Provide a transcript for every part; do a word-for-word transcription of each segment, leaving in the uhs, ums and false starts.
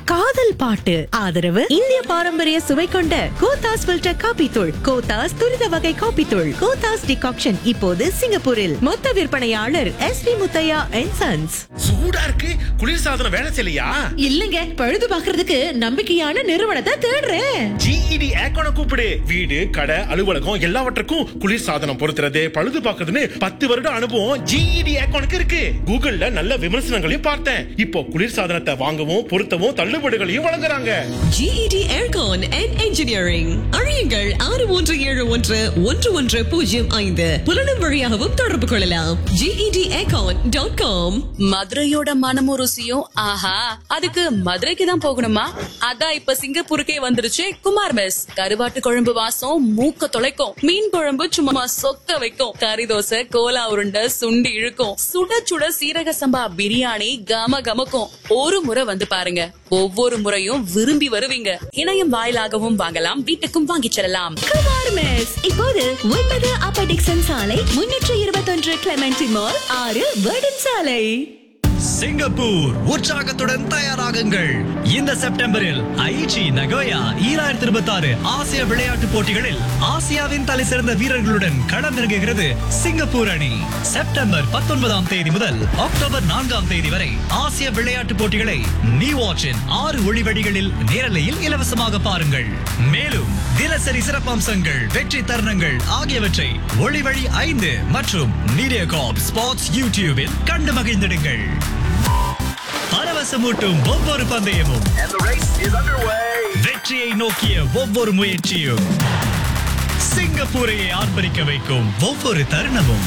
காதல் பாட்டு. ஆதரவு இந்திய பாரம்பரிய சுவை கொண்ட கோத்தாஸ் ஃபில்டர் காபி தூள், கோத்தாஸ் துரித வகை காபி தூள், கோத்தாஸ் டிகாக்ஷன் இப்போது சிங்கப்பூரில். மொத்த விற்பனையாளர் S B Muthiah and sons. சூடா இருக்கு. குளிர்சாதனம் வேலை செய்யலையா? இல்லங்க, பழுது பாக்குறதுக்கு நம்பிக்கையான நிறுவனத்தை தேடுறேன். ஜிஇடி ஏக்கோன கூப்பிடு. வீடு, கடை, அலுவலகம் எல்லாவற்றுக்கும் குளிர்சாதனம் பொருத்துறது, பழுது பார்க்கறதுன்னு பத்து வருட அனுபவம் ஜிஇடி ஏக்கோனுக்கு இருக்கு. கூகுள்ல நல்ல விமர்சனங்களையும் பார்த்தேன். இப்போ குளிர்சாதனத்தை வாங்கவும் பொருத்தவும் தள்ளுபடிகளையும் வழங்குறாங்க. GET aircon and engineering. அழையுங்கள் ஆறு மூன்று ஏழு ஒன்று ஒன்று ஒன்று பூஜ்ஜியம் ஐந்து. புலனும் வழியாகவும் தொடர்பு கொள்ளலாம். GET aircon dot com. மதுரையோட மனமும் ருசியும் ஆஹா, அதுக்கு மதுரைக்கு தான் போகணுமா? அதான் இப்ப சிங்கப்பூருக்கே வந்துருச்சு குமார் மெஸ். கருவாட்டு குழம்பு வாசம் மூக்க தொலைக்கும், மீன் குழம்பு சும்மா சொக்க வைக்கும், கறி தோசை, கோலா உருண்டை, சுண்டி இழுக்கும், சுட சுட சீரக சம்பா பிரியாணி கம கமக்கும். ஒரு முறை வந்து பாருங்க, ஒவ்வொரு முறையும் விரும்பி வருவீங்க. இணையம் வாயிலாகவும் வாங்கலாம், வீட்டுக்கும் வாங்கிச் செல்லலாம். குமார் மெஸ் இப்போது ஒன்பது அப்பர் டிக்சன் சாலை, முன்னூற்று இருபத்தொன்று கிளெமென்டி மால், ஆறு வேர்டன் சாலை. சிங்கப்பூர் உற்சாகத்துடன் தயாராகுங்கள். இந்த செப்டம்பரில் ஐச்சி நகோயா ஈராயிரத்தி இருபத்தி ஆறு ஆசிய விளையாட்டுப் போட்டிகளில் ஆசியாவின் தலை சிறந்த வீரர்களுடன் களமிறங்குகிறது சிங்கப்பூர் அணி. செப்டம்பர் பத்தொன்பதாம் தேதி முதல் அக்டோபர் நான்காம் தேதி வரை ஆசிய விளையாட்டுப் போட்டிகளை நீ வாட்சின் ஆறு ஒளிவடிகளில் நேரலையில் இலவசமாக பாருங்கள். மேலும் தினசரி சிறப்பம்சங்கள், வெற்றி தருணங்கள் ஆகியவற்றை ஒளிவழி ஐந்து மற்றும் மீடியா காப் ஸ்பாட்ஸ் யூடியூபில் கண்டு மகிழ்ந்திடுங்கள். பரவசமூட்டும் ஒவ்வொரு பந்தயமும், வெற்றியை நோக்கிய ஒவ்வொரு முயற்சியும், சிங்கப்பூரையை ஆர்ப்பரிக்க வைக்கும் ஒவ்வொரு தருணமும்.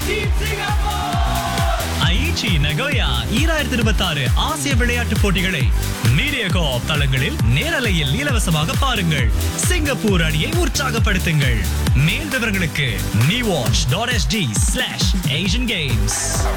ஐச்சி நகோயா ஈராயிரத்தி இருபத்தி ஆறு ஆசிய விளையாட்டுப் போட்டிகளை மீடியா கோஆப் தளங்களில் நேரலையில் இலவசமாக பாருங்கள். சிங்கப்பூர் அணியை உற்சாகப்படுத்துங்கள். மேல் விவரங்களுக்கு நீ watch dot ST slash Asian games.